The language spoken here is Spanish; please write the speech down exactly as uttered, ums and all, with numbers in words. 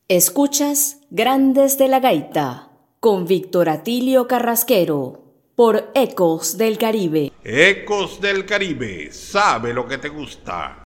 Escuchas Grandes de la Gaita con Víctor Atilio Carrasquero por Ecos del Caribe. Ecos del Caribe, sabe lo que te gusta.